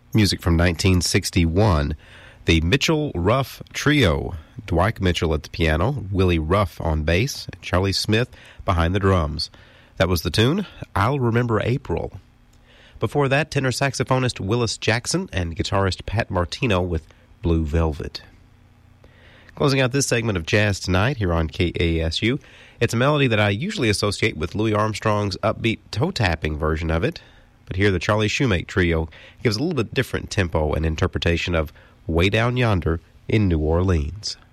Music from 1961. The Mitchell-Ruff Trio. Dwight Mitchell at the piano, Willie Ruff on bass, and Charlie Smith behind the drums. That was the tune, I'll Remember April. Before that, tenor saxophonist Willis Jackson and guitarist Pat Martino with Blue Velvet. Closing out this segment of Jazz Tonight here on KASU, it's a melody that I usually associate with Louis Armstrong's upbeat toe-tapping version of it. But here the Charlie Shoemate Trio gives a little bit different tempo and interpretation of Way Down Yonder in New Orleans.